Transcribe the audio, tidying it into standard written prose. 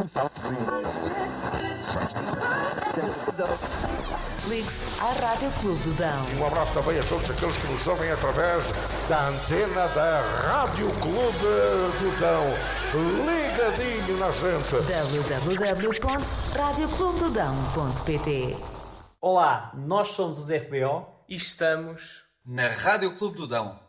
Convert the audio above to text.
Ligue-se à Rádio Clube do Dão. Um abraço também a todos aqueles que nos ouvem através da antena da Rádio Clube do Dão. Ligadinho na gente. www.radioclubedodão.pt. Olá, nós somos os FBO e estamos na Rádio Clube do Dão.